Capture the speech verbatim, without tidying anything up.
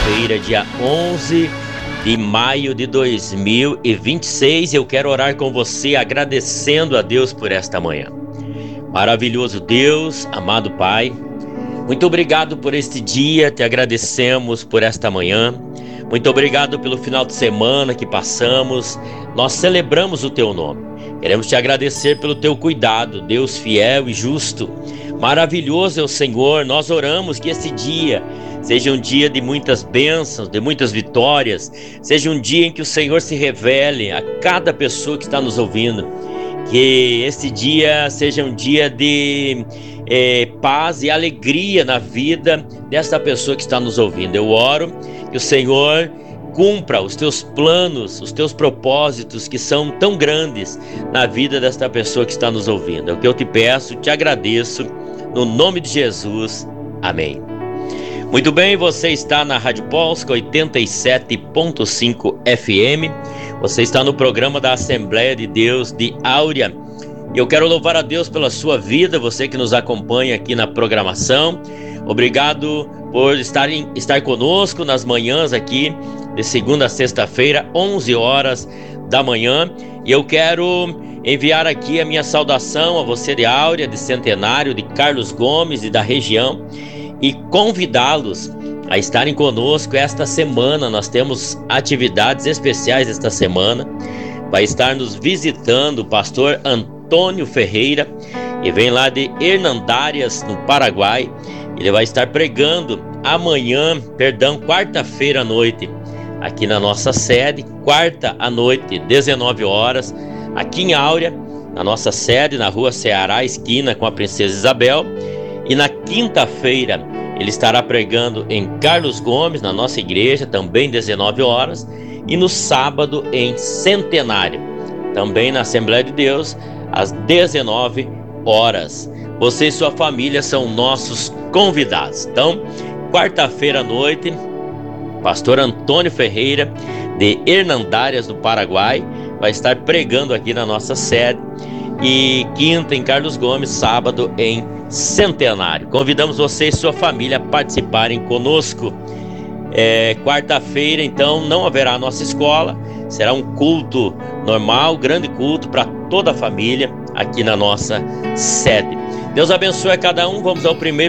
quarta-feira, dia onze de maio de dois mil e vinte e seis. Eu quero orar com você agradecendo a Deus por esta manhã. Maravilhoso Deus, amado Pai, muito obrigado por este dia, te agradecemos por esta manhã. Muito obrigado pelo final de semana que passamos. Nós celebramos o teu nome. Queremos te agradecer pelo teu cuidado, Deus fiel e justo. Maravilhoso é o Senhor. Nós oramos que esse dia seja um dia de muitas bênçãos, de muitas vitórias. Seja um dia em que o Senhor se revele a cada pessoa que está nos ouvindo. Que este dia seja um dia de é, paz e alegria na vida desta pessoa que está nos ouvindo. Eu oro que o Senhor cumpra os teus planos, os teus propósitos que são tão grandes na vida desta pessoa que está nos ouvindo. É o que eu te peço, te agradeço, no nome de Jesus. Amém. Muito bem, você está na Rádio Polska oitenta e sete ponto cinco F M. Você está no programa da Assembleia de Deus de Áurea. Eu quero louvar a Deus pela sua vida, você que nos acompanha aqui na programação. Obrigado por estar, em, estar conosco nas manhãs aqui, de segunda a sexta-feira, onze horas da manhã. E eu quero enviar aqui a minha saudação a você de Áurea, de Centenário, de Carlos Gomes e da região, e convidá-los a estarem conosco esta semana. Nós temos atividades especiais esta semana. Vai estar nos visitando o pastor Antônio Ferreira, e vem lá de Hernandárias, no Paraguai. Ele vai estar pregando amanhã, perdão, quarta-feira à noite, aqui na nossa sede, quarta à noite, dezenove horas, aqui em Áurea, na nossa sede, na rua Ceará, esquina com a Princesa Isabel. E na quinta-feira ele estará pregando em Carlos Gomes, na nossa igreja, também dezenove horas. E no sábado em Centenário, também na Assembleia de Deus, às dezenove horas. Você e sua família são nossos convidados. Então, quarta-feira à noite, pastor Antônio Ferreira, de Hernandárias, do Paraguai, vai estar pregando aqui na nossa sede. E quinta em Carlos Gomes, sábado em Centenário. Convidamos você e sua família a participarem conosco. É, quarta-feira, então, não haverá a nossa escola. Será um culto normal, grande culto para toda a família aqui na nossa sede. Deus abençoe a cada um. Vamos ao primeiro